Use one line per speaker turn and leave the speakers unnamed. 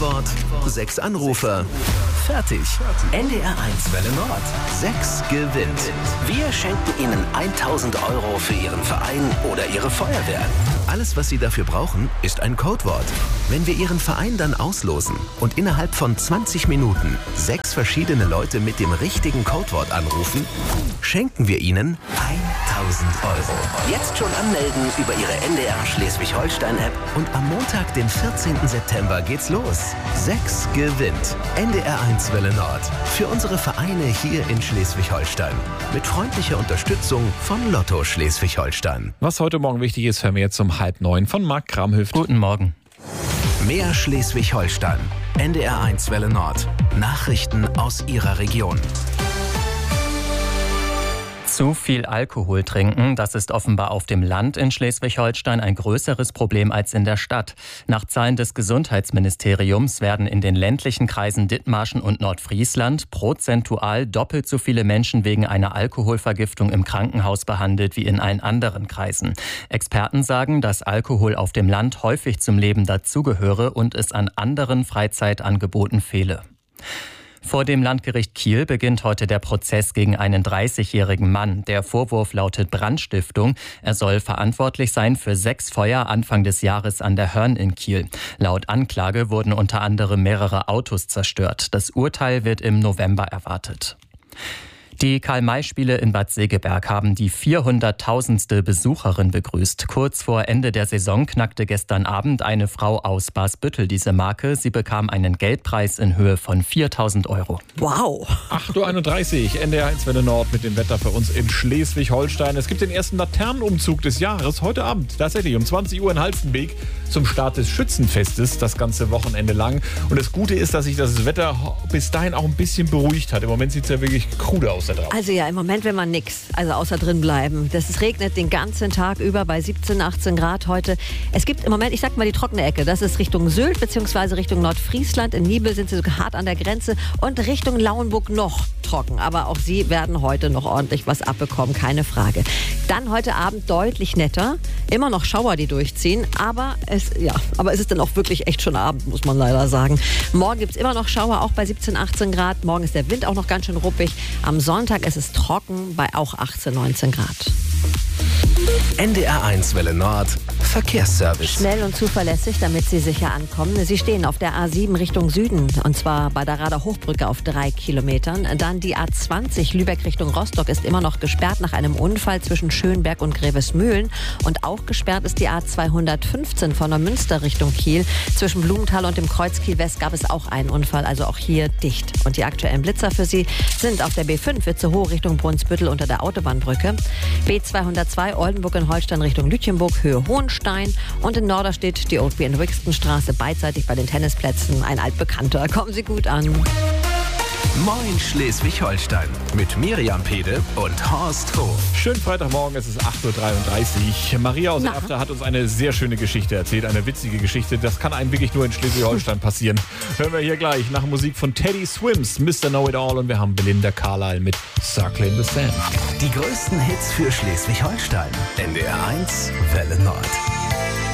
Antwort: 6 Anrufer. Fertig.
NDR1 Welle Nord.
6 gewinnt.
Wir schenken Ihnen 1.000 € für Ihren Verein oder Ihre Feuerwehr.
Alles, was Sie dafür brauchen, ist ein Codewort. Wenn wir Ihren Verein dann auslosen und innerhalb von 20 Minuten 6 verschiedene Leute mit dem richtigen Codewort anrufen, schenken wir Ihnen 1.000 €.
Jetzt schon anmelden über Ihre NDR Schleswig-Holstein-App.
Und am Montag, den 14. September, geht's los. 6 gewinnt. NDR1 Welle Nord. Für unsere Vereine hier in Schleswig-Holstein. Mit freundlicher Unterstützung von Lotto Schleswig-Holstein.
Was heute Morgen wichtig ist, hören wir jetzt um 8:30 von Marc Kramhüft.
Guten Morgen.
Mehr Schleswig-Holstein. NDR1 Welle Nord. Nachrichten aus Ihrer Region.
Zu viel Alkohol trinken, das ist offenbar auf dem Land in Schleswig-Holstein ein größeres Problem als in der Stadt. Nach Zahlen des Gesundheitsministeriums werden in den ländlichen Kreisen Dithmarschen und Nordfriesland prozentual doppelt so viele Menschen wegen einer Alkoholvergiftung im Krankenhaus behandelt wie in allen anderen Kreisen. Experten sagen, dass Alkohol auf dem Land häufig zum Leben dazugehöre und es an anderen Freizeitangeboten fehle. Vor dem Landgericht Kiel beginnt heute der Prozess gegen einen 30-jährigen Mann. Der Vorwurf lautet Brandstiftung. Er soll verantwortlich sein für 6 Feuer Anfang des Jahres an der Hörn in Kiel. Laut Anklage wurden unter anderem mehrere Autos zerstört. Das Urteil wird im November erwartet. Die Karl-May-Spiele in Bad Segeberg haben die 400.000. Besucherin begrüßt. Kurz vor Ende der Saison knackte gestern Abend eine Frau aus Basbüttel diese Marke. Sie bekam einen Geldpreis in Höhe von 4.000 €.
Wow.
8:31 Uhr, NDR1 Welle Nord mit dem Wetter für uns in Schleswig-Holstein. Es gibt den ersten Laternenumzug des Jahres heute Abend, tatsächlich um 20 Uhr in Halstenbeek zum Start des Schützenfestes, das ganze Wochenende lang. Und das Gute ist, dass sich das Wetter bis dahin auch ein bisschen beruhigt hat. Im Moment sieht es ja wirklich krude aus.
Also ja, im Moment will man nichts, also außer drin bleiben. Es regnet den ganzen Tag über bei 17, 18 Grad heute. Es gibt im Moment, ich sag mal, die trockene Ecke. Das ist Richtung Sylt bzw. Richtung Nordfriesland. In Nibel sind sie sogar hart an der Grenze und Richtung Lauenburg noch trocken. Aber auch sie werden heute noch ordentlich was abbekommen, keine Frage. Dann heute Abend deutlich netter. Immer noch Schauer, die durchziehen. Aber es ist dann auch wirklich echt schon Abend, muss man leider sagen. Morgen gibt es immer noch Schauer, auch bei 17, 18 Grad. Morgen ist der Wind auch noch ganz schön ruppig. Am Sonntag ist es trocken bei auch 18, 19 Grad.
NDR1 Welle Nord. Verkehrsservice.
Schnell und zuverlässig, damit Sie sicher ankommen. Sie stehen auf der A7 Richtung Süden, und zwar bei der Rader Hochbrücke auf 3 Kilometern. Dann die A20 Lübeck Richtung Rostock ist immer noch gesperrt nach einem Unfall zwischen Schönberg und Grevesmühlen. Und auch gesperrt ist die A215 von Neumünster Richtung Kiel. Zwischen Blumenthal und dem Kreuz Kiel West gab es auch einen Unfall, also auch hier dicht. Und die aktuellen Blitzer für Sie sind auf der B5 Witzehoe Richtung Brunsbüttel unter der Autobahnbrücke, B202 Oldenburg in Holstein Richtung Lütjenburg, Höhe Hohenstein, und in Norderstedt die Old B in Wixtonstraße beidseitig bei den Tennisplätzen. Ein altbekannter. Kommen Sie gut an.
Moin Schleswig-Holstein mit Miriam Pede und Horst Hof.
Schönen Freitagmorgen, es ist 8:33 Uhr. Maria aus Erfter hat uns eine sehr schöne Geschichte erzählt, eine witzige Geschichte. Das kann einem wirklich nur in Schleswig-Holstein passieren. Hören wir hier gleich nach Musik von Teddy Swims, Mr. Know-It-All, und wir haben Belinda Carlisle mit Circle in the Sand.
Die größten Hits für Schleswig-Holstein. NDR1 Welle Nord.